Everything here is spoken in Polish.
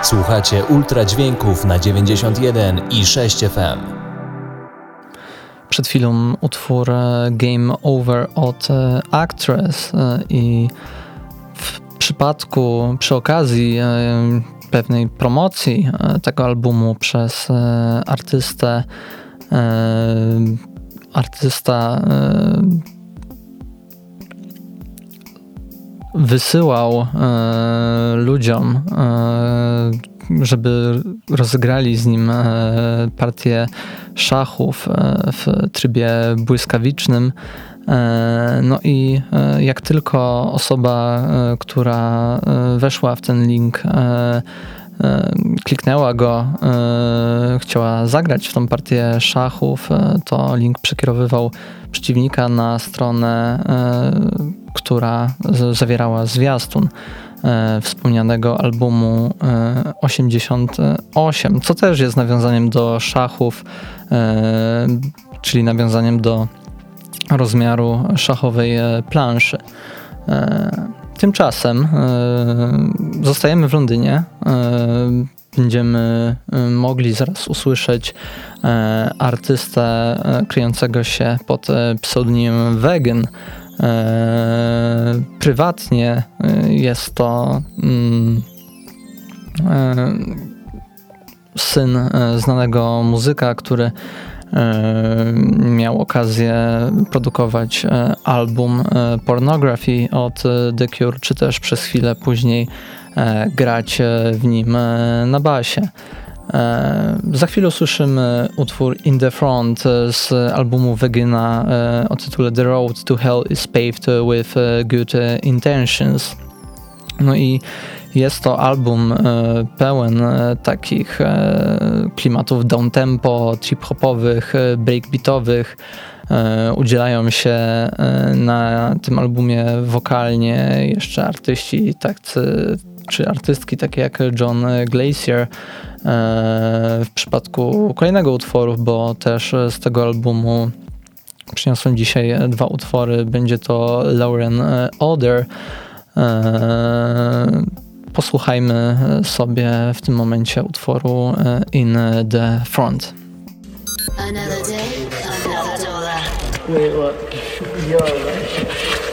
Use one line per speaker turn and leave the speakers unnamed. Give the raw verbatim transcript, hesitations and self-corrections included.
Słuchacie ultradźwięków na dziewięćdziesiąt jeden i sześć F M.
Przed chwilą utwór Game Over od Actress i w przypadku, przy okazji pewnej promocji tego albumu przez artystę, artysta wysyłał ludziom, żeby rozegrali z nim partię szachów w trybie błyskawicznym. No i jak tylko osoba, która weszła w ten link, kliknęła go, chciała zagrać w tą partię szachów, to link przekierowywał przeciwnika na stronę, która zawierała zwiastun wspomnianego albumu osiemdziesiąt osiem, co też jest nawiązaniem do szachów, czyli nawiązaniem do rozmiaru szachowej planszy. Tymczasem zostajemy w Londynie. Będziemy mogli zaraz usłyszeć artystę kryjącego się pod pseudonimem Vegan. Prywatnie jest to syn znanego muzyka, który miał okazję produkować album Pornography od The Cure, czy też przez chwilę później grać w nim na basie. Za chwilę usłyszymy utwór In the Front z albumu Vegana o tytule The Road to Hell is Paved with Good Intentions. No i jest to album pełen takich klimatów downtempo, trip-hopowych, breakbeatowych. Udzielają się na tym albumie wokalnie jeszcze artyści tacy, czy artystki takie jak John Glacier. W przypadku kolejnego utworu, bo też z tego albumu przyniosłem dzisiaj dwa utwory, będzie to Lauren Oder. Posłuchajmy sobie w tym momencie utworu In the Front.
Another day, another dollar. Wait, what? Yo,